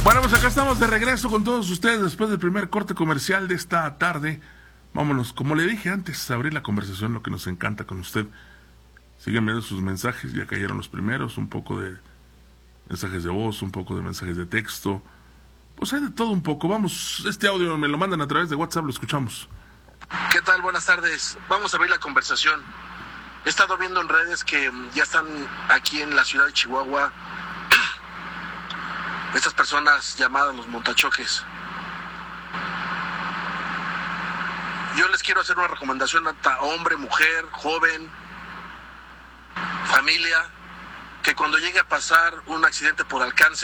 Bueno, pues acá estamos de regreso con todos ustedes después del primer corte comercial de esta tarde. Vámonos, como le dije antes, a abrir la conversación, lo que nos encanta con usted. Sigan viendo sus mensajes, ya cayeron los primeros, un poco de mensajes de voz, un poco de mensajes de texto. Pues hay de todo un poco. Vamos, este audio me lo mandan a través de WhatsApp, lo escuchamos. ¿Qué tal? Buenas tardes. Vamos a abrir la conversación. He estado viendo en redes que ya están aquí en la ciudad de Chihuahua estas personas llamadas los montachoques. Yo les quiero hacer una recomendación a hombre, mujer, joven, familia, que cuando llegue a pasar un accidente por alcance,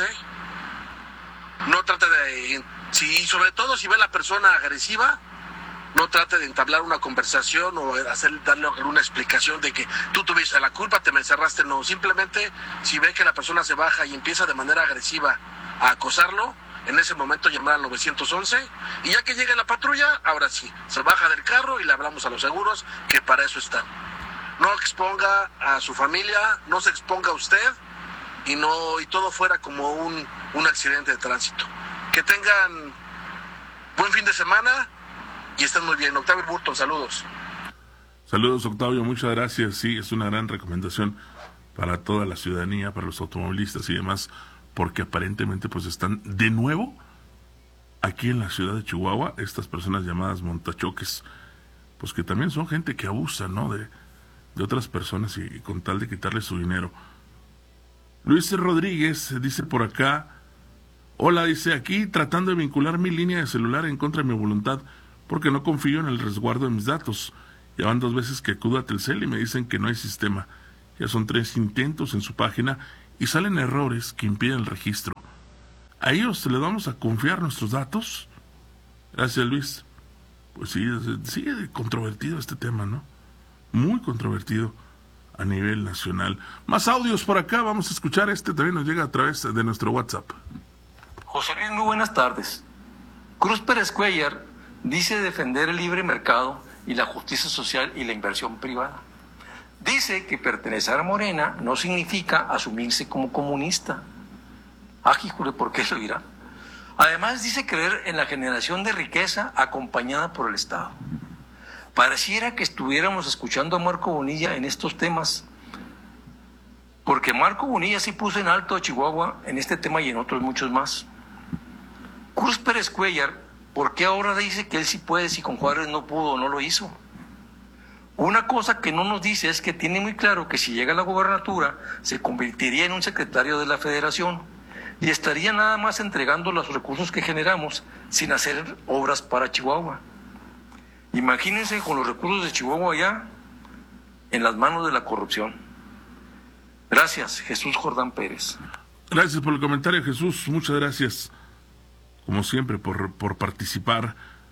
no trate de, sobre todo si ve a la persona agresiva, no trate de entablar una conversación o darle alguna explicación de que tú tuviste la culpa, te me encerraste. No, simplemente si ve que la persona se baja y empieza de manera agresiva a acosarlo, en ese momento llamar al 911 y ya que llegue la patrulla, ahora sí, se baja del carro y le hablamos a los seguros, que para eso están. No exponga a su familia, no se exponga a usted y todo fuera como un accidente de tránsito. Que tengan buen fin de semana y estén muy bien. Octavio Burton, saludos. Saludos, Octavio, muchas gracias. Sí, es una gran recomendación para toda la ciudadanía, para los automovilistas y demás, porque aparentemente pues están de nuevo aquí en la ciudad de Chihuahua estas personas llamadas montachoques, pues que también son gente que abusa, ¿no?, de otras personas y con tal de quitarle su dinero. Luis Rodríguez dice por acá, hola, dice, aquí tratando de vincular mi línea de celular en contra de mi voluntad, porque no confío en el resguardo de mis datos. Ya van 2 veces que acudo a Telcel y me dicen que no hay sistema. Ya son 3 intentos en su página y salen errores que impiden el registro. ¿A ellos les vamos a confiar nuestros datos? Gracias, Luis. Pues sí, sigue controvertido este tema, ¿no? Muy controvertido a nivel nacional. Más audios por acá, vamos a escuchar también nos llega a través de nuestro WhatsApp. José Luis, muy buenas tardes. Cruz Pérez Cuellar dice defender el libre mercado y la justicia social y la inversión privada. Dice que pertenecer a Morena no significa asumirse como comunista. Jure, ¿por qué lo dirá? Además dice creer en la generación de riqueza acompañada por el Estado. Pareciera que estuviéramos escuchando a Marco Bonilla en estos temas, porque Marco Bonilla sí puso en alto a Chihuahua en este tema y en otros muchos más. Cruz Pérez Cuellar, ¿por qué ahora dice que él sí puede si con Juárez no pudo o no lo hizo? Una cosa que no nos dice es que tiene muy claro que si llega a la gobernatura se convertiría en un secretario de la Federación y estaría nada más entregando los recursos que generamos sin hacer obras para Chihuahua. Imagínense con los recursos de Chihuahua allá en las manos de la corrupción. Gracias, Jesús Jordán Pérez. Gracias por el comentario, Jesús, muchas gracias, como siempre, por participar.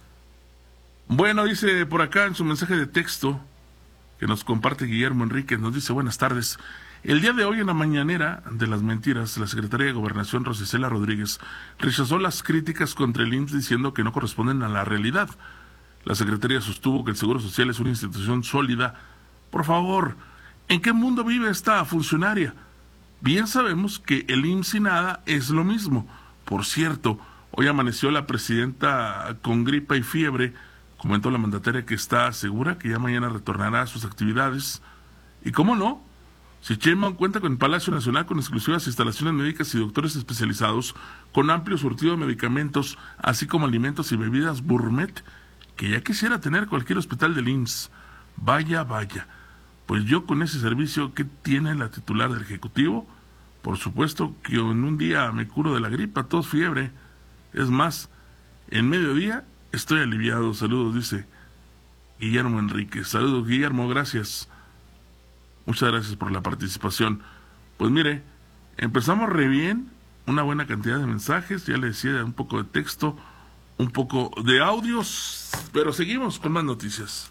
Bueno, dice por acá en su mensaje de texto que nos comparte Guillermo Enríquez, nos dice, buenas tardes. El día de hoy, en la mañanera de las mentiras, la secretaria de Gobernación, Rosicela Rodríguez, rechazó las críticas contra el IMSS diciendo que no corresponden a la realidad. La secretaria sostuvo que el Seguro Social es una institución sólida. Por favor, ¿en qué mundo vive esta funcionaria? Bien sabemos que el IMSS y nada es lo mismo. Por cierto, hoy amaneció la presidenta con gripa y fiebre. Comentó la mandataria que está segura que ya mañana retornará a sus actividades. ¿Y cómo no? Si Sheinbaum cuenta con el Palacio Nacional con exclusivas instalaciones médicas y doctores especializados, con amplio surtido de medicamentos, así como alimentos y bebidas gourmet, que ya quisiera tener cualquier hospital del IMSS. Vaya, vaya. Pues yo con ese servicio que tiene la titular del Ejecutivo, por supuesto que en un día me curo de la gripa, tos, fiebre. Es más, en mediodía estoy aliviado. Saludos, dice Guillermo Enríquez. Saludos, Guillermo, gracias. Muchas gracias por la participación. Pues mire, empezamos re bien, una buena cantidad de mensajes, ya le decía, un poco de texto, un poco de audios, pero seguimos con más noticias.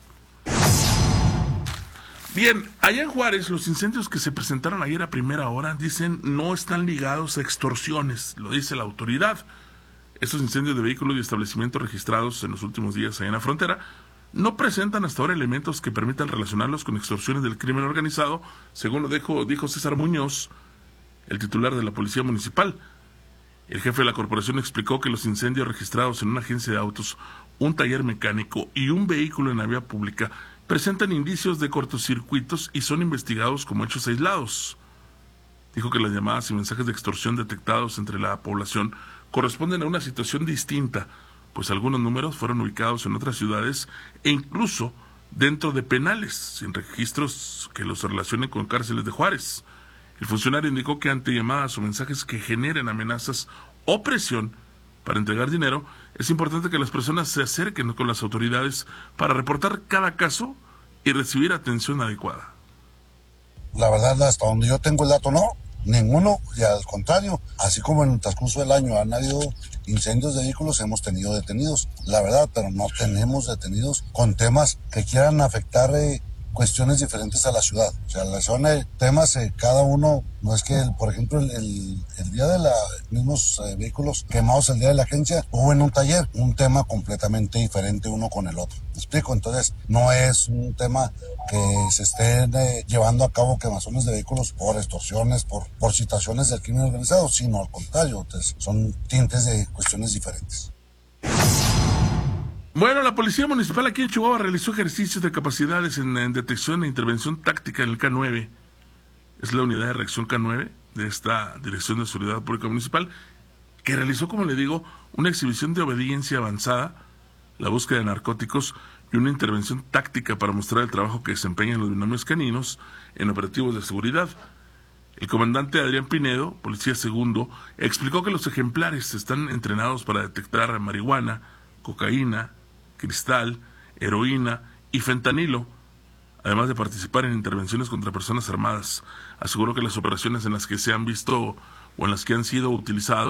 Bien, allá en Juárez, los incendios que se presentaron ayer a primera hora, dicen, no están ligados a extorsiones, lo dice la autoridad. Estos incendios de vehículos y establecimientos registrados en los últimos días allá en la frontera no presentan hasta ahora elementos que permitan relacionarlos con extorsiones del crimen organizado, según lo dijo César Muñoz, el titular de la Policía Municipal. El jefe de la corporación explicó que los incendios registrados en una agencia de autos, un taller mecánico y un vehículo en la vía pública presentan indicios de cortocircuitos y son investigados como hechos aislados. Dijo que las llamadas y mensajes de extorsión detectados entre la población corresponden a una situación distinta, pues algunos números fueron ubicados en otras ciudades e incluso dentro de penales, sin registros que los relacionen con cárceles de Juárez. El funcionario indicó que ante llamadas o mensajes que generen amenazas o presión para entregar dinero, es importante que las personas se acerquen con las autoridades para reportar cada caso y recibir atención adecuada. La verdad, hasta donde yo tengo el dato, no, ninguno, y al contrario, así como en el transcurso del año han habido incendios de vehículos, hemos tenido detenidos, la verdad, pero no tenemos detenidos con temas que quieran afectar cuestiones diferentes a la ciudad. O sea, son temas, cada uno, no es que, por ejemplo, el día de los mismos vehículos quemados, el día de la agencia, hubo en un taller un tema completamente diferente uno con el otro. ¿Me explico? Entonces, no es un tema que se estén llevando a cabo quemazones de vehículos por extorsiones, por situaciones del crimen organizado, sino al contrario, entonces, son tintes de cuestiones diferentes. Bueno, la Policía Municipal aquí en Chihuahua realizó ejercicios de capacidades en detección e intervención táctica en el K9. Es la unidad de reacción K9 de esta Dirección de Seguridad Pública Municipal, que realizó, como le digo, una exhibición de obediencia avanzada, la búsqueda de narcóticos y una intervención táctica para mostrar el trabajo que desempeñan los binomios caninos en operativos de seguridad. El comandante Adrián Pinedo, policía segundo, explicó que los ejemplares están entrenados para detectar marihuana, cocaína, cristal, heroína y fentanilo, además de participar en intervenciones contra personas armadas. Aseguró que las operaciones en las que se han visto o en las que han sido utilizados